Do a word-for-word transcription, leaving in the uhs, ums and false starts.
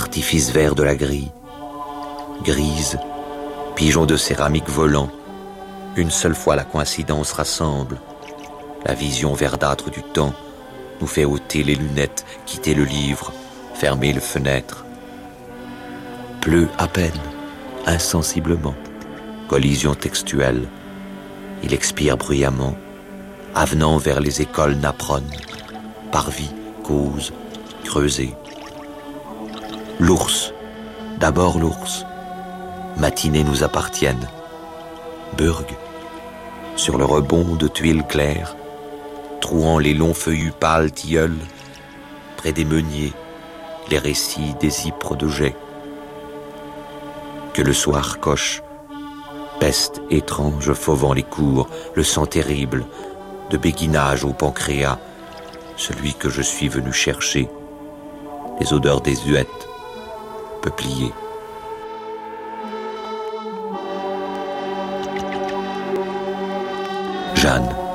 artifice vert de la grille, grise, pigeon de céramique volant, une seule fois la coïncidence rassemble. La vision verdâtre du temps nous fait ôter les lunettes, quitter le livre, fermer les fenêtres. Pleut à peine, insensiblement, collision textuelle. Il expire bruyamment, avenant vers les écoles naprones, parvis, cause, creusé. L'ours, d'abord l'ours, matinées nous appartiennent. Burg, sur le rebond de tuiles claires, trouant les longs feuillus pâles tilleuls, près des meuniers, les récits des ypres de jet. Que le soir coche, peste étrange fauvant les cours, le sang terrible, de béguinage au pancréas, celui que je suis venu chercher, les odeurs désuètes, peupliers. Jeanne.